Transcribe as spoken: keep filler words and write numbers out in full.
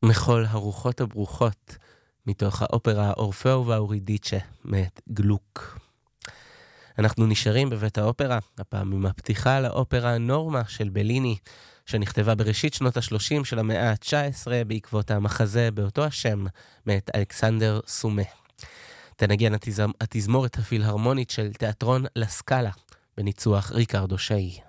מכל הרוחות הברוכות, מתוך האופרה אורפאו ואורידיצ'ה, מאת גלוק. אנחנו נשארים בבית האופרה, הפעם עם הפתיחה לאופרה נורמה של בליני, שנכתבה בראשית שנות ה-שלושים של המאה ה-תשע עשרה בעקבות המחזה באותו השם, מאת אלכסנדר סומה. תנגן התזמורת הפילהרמונית של תיאטרון לסקאלה, בניצוח ריקרדו שיי.